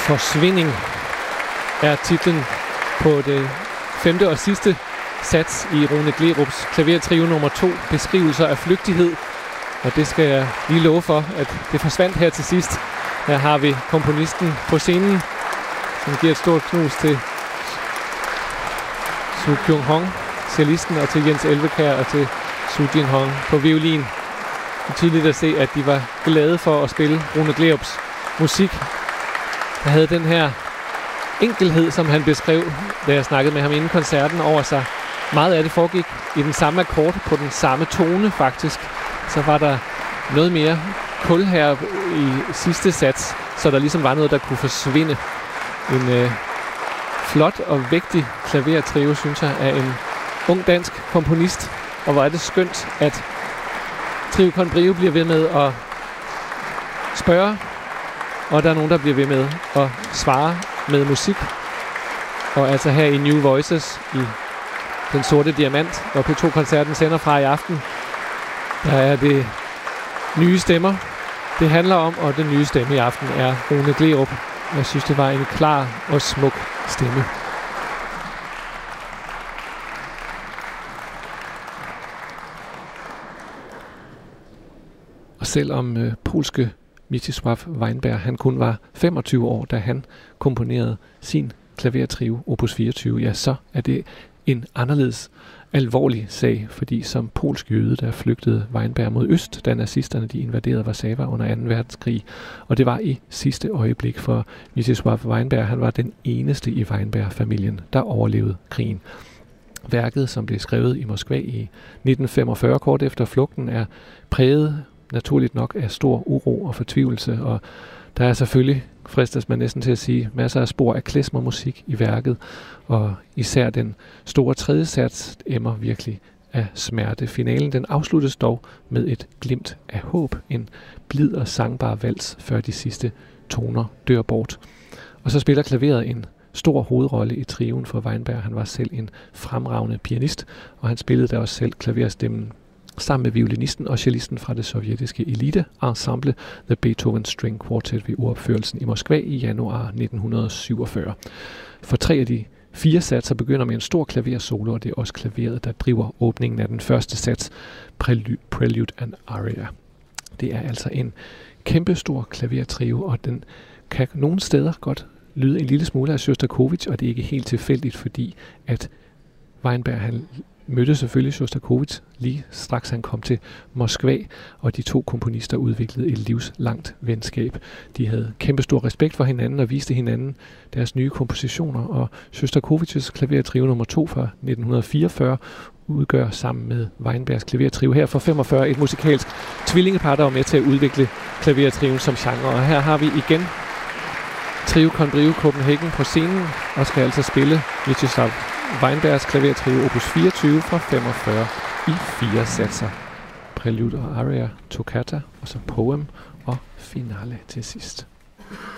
Forsvinding er titlen på det 5. og sidste sats i Rune Gleerups klavertrio nummer 2, beskrivelser af flygtighed. Og det skal jeg lige love for, at det forsvandt her til sidst. Her har vi komponisten på scenen, som giver et stort knus til Su Kyung Hong, cellisten, og til Jens Elvekær og til Su Jin Hong på violin. Det er tydeligt at se, at de var glade for at spille Rune Gleerups musik. Der havde den her enkelhed, som han beskrev, da jeg snakkede med ham inden koncerten, over sig. Meget af det foregik i den samme akkord, på den samme tone faktisk. Så var der noget mere kul her i sidste sats, så der ligesom var noget, der kunne forsvinde. En flot og vigtig klavertrio, synes jeg, af en ung dansk komponist. Og hvor er det skønt, at Trio Con Brio bliver ved med at spørge, og der er nogen, der bliver ved med at svare med musik. Og altså her i New Voices i Den Sorte Diamant, hvor P2-koncerten sender fra i aften, der er det nye stemmer, det handler om, og den nye stemme i aften er Rune Gleerup. Jeg synes, det var en klar og smuk stemme. Og selvom polske Mieczysław Weinberg, han kun var 25 år, da han komponerede sin klavertrio Opus 24, ja, så er det en anderledes alvorlig sag, fordi som polsk jøde, der flygtede Weinberg mod øst, da nazisterne de invaderede Warszawa under 2. verdenskrig. Og det var i sidste øjeblik, for Mieczysław Weinberg, han var den eneste i Weinberg-familien, der overlevede krigen. Værket, som blev skrevet i Moskva i 1945, kort efter flugten, er præget naturligt nok af stor uro og fortvivlelse, og der er selvfølgelig, fristes man næsten til at sige, masser af spor af klezmermusik i værket, og især den store tredje sats emmer virkelig af smerte. Finalen den afsluttes dog med et glimt af håb, en blid og sangbar vals, før de sidste toner dør bort. Og så spiller klaveret en stor hovedrolle i trioen for Weinberg. Han var selv en fremragende pianist, og han spillede da også selv klaverstemmen sammen med violinisten og cellisten fra det sovjetiske elite-ensemble The Beethoven String Quartet ved uropførelsen i Moskva i januar 1947. For 3 af de 4 satser begynder med en stor klaversolo, og det er også klaveret, der driver åbningen af den første sats, Prelude and Aria. Det er altså en kæmpestor klavertrio, og den kan nogle steder godt lyde en lille smule af Sjostakovitj, og det er ikke helt tilfældigt, fordi at Weinberg han mødte selvfølgelig Sjostakovitj lige straks han kom til Moskva, og de to komponister udviklede et livslangt venskab. De havde kæmpestor respekt for hinanden og viste hinanden deres nye kompositioner, og Sjostakovitjs klavertrio nummer 2 fra 1944 udgør sammen med Weinbergs klavertrio her fra 45 et musikalsk tvillingepar, der var med til at udvikle klavertrioen som genre. Og her har vi igen Trio Con Brio Copenhagen på scenen, og skal altså spille Mieczysław Weinbergs klavertrio Opus 24 fra 45 i 4 satser. Prelude og Aria, Toccata, og så Poem og Finale til sidst.